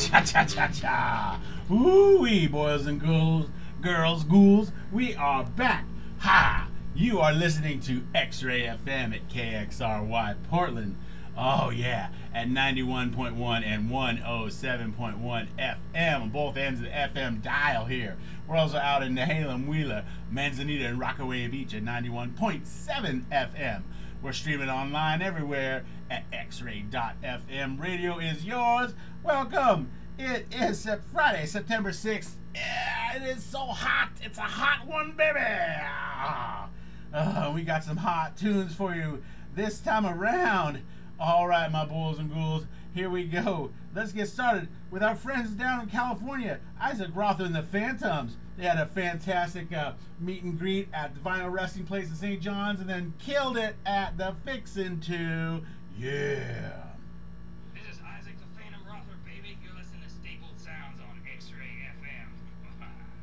Cha cha cha cha. Ooh-wee, boys and girls, ghouls. We are back. Ha! You are listening to X-Ray FM at KXRY Portland. Oh yeah, at 91.1 and 107.1 FM on both ends of the FM dial here. We're also out in Nehalem, Wheeler, Manzanita, and Rockaway Beach at 91.7 FM. We're streaming online everywhere at xray.fm. Radio is yours. Welcome. It is Friday, September 6th. Yeah, it is so hot. It's a hot one, baby. We got some hot tunes for you this time around. All right, my boys and ghouls, here we go. Let's get started with our friends down in California, Isaac Rother and the Phantoms. They had a fantastic meet and greet at the Vinyl Wrestling Place in St. John's and then killed it at the Fixin' 2. Yeah.